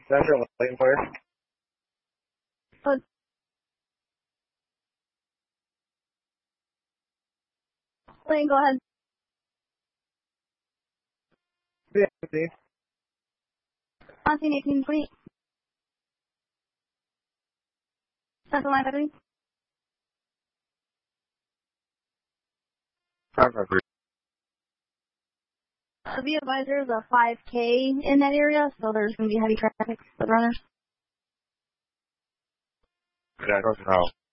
Central waiting for you. Lane, go ahead. Yeah, 1820. Central line 5. The advisor is a 5K in that area, so there's going to be heavy traffic with runners. Yeah, no.